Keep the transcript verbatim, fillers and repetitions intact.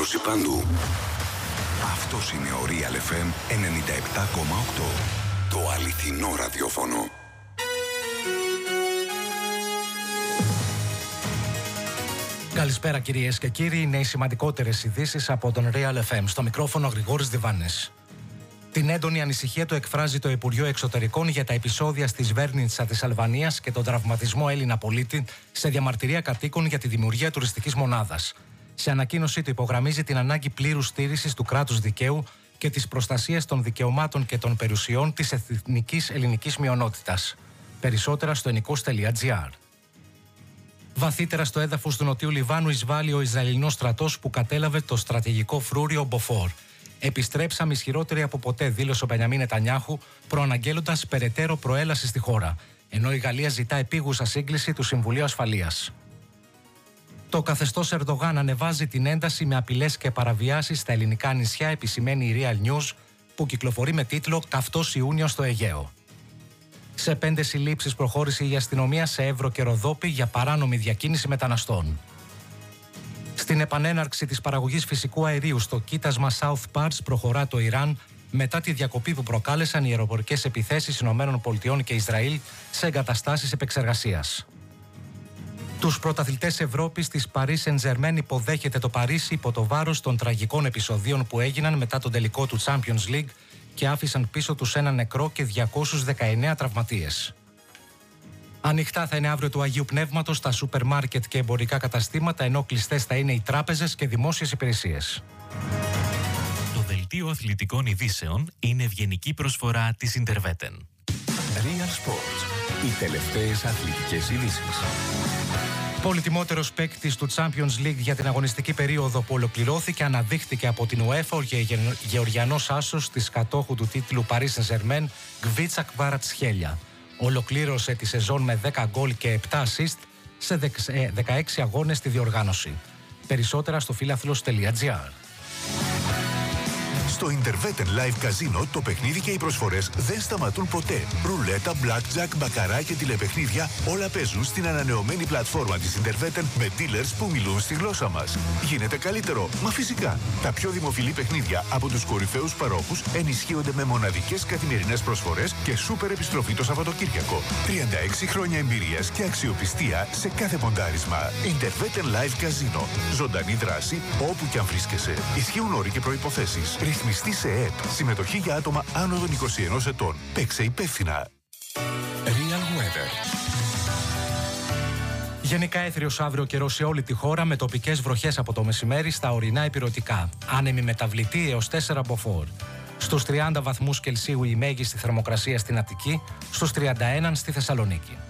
ακούσει παντού. Αυτός είναι ο Real εφ εμ ενενήντα επτά κόμμα οκτώ. Το αληθινό ραδιόφωνο. Καλησπέρα κυρίες και κύριοι, είναι οι σημαντικότερες ειδήσεις από τον Real εφ εμ. Στο μικρόφωνο ο Γρηγόρης Διβάνης. Την έντονη ανησυχία του εκφράζει το Υπουργείο Εξωτερικών για τα επεισόδια στη Σβέρνιτσα της Αλβανίας και τον τραυματισμό Έλληνα πολίτη σε διαμαρτυρία κατοίκων για τη δημιουργία τουριστικής μονάδας. Σε ανακοίνωσή του υπογραμμίζει την ανάγκη πλήρους στήρησης του κράτους δικαίου και της προστασίας των δικαιωμάτων και των περιουσιών της εθνικής ελληνικής μειονότητας. Περισσότερα στο ενικός τελεία τζι άρ. Βαθύτερα στο έδαφος του Νοτιού Λιβάνου εισβάλλει ο Ισραηλινός στρατός που κατέλαβε το στρατηγικό φρούριο Μποφόρ. Επιστρέψαμε ισχυρότεροι από ποτέ, δήλωσε ο Μπενιαμίν Νετανιάχου, προαναγγέλλοντας περαιτέρω προέλαση στη χώρα, ενώ η Γαλλία ζητά επίγουσα σύγκληση του Συμβουλίου Ασφαλείας. Το καθεστώς Ερντογάν ανεβάζει την ένταση με απειλές και παραβιάσεις στα ελληνικά νησιά, επισημαίνει η Real News, που κυκλοφορεί με τίτλο «Καυτός Ιούνιος στο Αιγαίο». Σε πέντε συλλήψεις προχώρησε η αστυνομία σε Εύρο και Ροδόπη για παράνομη διακίνηση μεταναστών. Στην επανέναρξη της παραγωγής φυσικού αερίου στο κοίτασμα South Pars προχωρά το Ιράν μετά τη διακοπή που προκάλεσαν οι αεροπορικές επιθέσεις ΗΠΑ και Ισραήλ σε εγκαταστάσεις επεξεργασίας. Τους πρωταθλητές Ευρώπης της Paris Saint-Germain υποδέχεται το Παρίσι υπό το βάρος των τραγικών επεισοδίων που έγιναν μετά τον τελικό του Champions League και άφησαν πίσω τους ένα νεκρό και διακόσιους δεκαεννέα τραυματίες. Ανοιχτά θα είναι αύριο του Αγίου Πνεύματος τα σούπερ μάρκετ και εμπορικά καταστήματα, ενώ κλειστές θα είναι οι τράπεζες και δημόσιες υπηρεσίες. Το δελτίο αθλητικών ειδήσεων είναι ευγενική προσφορά της Interveten. Real Sports. Οι τελευταίες αθλητικές ειδήσεις. Πολυτιμότερος παίκτης του Champions League για την αγωνιστική περίοδο που ολοκληρώθηκε αναδείχθηκε από την UEFA ο γεωργιανός άσος της κατόχου του τίτλου Paris Saint-Germain, Γκβίτσα Κβαρατσχέλια. Ολοκλήρωσε τη σεζόν με δέκα γκολ και επτά assist σε δεκαέξι αγώνες στη διοργάνωση. Περισσότερα στο φίλαθλος τελεία τζι άρ. Στο Interveten Live Casino το παιχνίδι και οι προσφορές δεν σταματούν ποτέ. Ρουλέτα, blackjack, μπακαρά και τηλεπαιχνίδια όλα παίζουν στην ανανεωμένη πλατφόρμα της Interveten με dealers που μιλούν στη γλώσσα μας. Γίνεται καλύτερο, μα φυσικά. Τα πιο δημοφιλή παιχνίδια από τους κορυφαίους παρόχους ενισχύονται με μοναδικές καθημερινές προσφορές και σούπερ επιστροφή το Σαββατοκύριακο. τριάντα έξι χρόνια εμπειρίας και αξιοπιστία σε κάθε ποντάρισμα. Interveten Live Casino. Ζωντανή δράση όπου και αν βρίσκεσαι. Ισχύουν όροι και προϋποθέσεις. Ρυθμιστή σε ΕΕΠ. Συμμετοχή για άτομα άνω των είκοσι ενός ετών. Παίξε υπεύθυνα. Real Weather. Γενικά έθριος αύριο καιρός σε όλη τη χώρα με τοπικές βροχές από το μεσημέρι στα ορεινά ηπειρωτικά. Άνεμη μεταβλητή έως τέσσερα μποφόρ. Στους τριάντα βαθμούς Κελσίου η μέγιστη θερμοκρασία στην Αττική, στους τριάντα ένα στη Θεσσαλονίκη.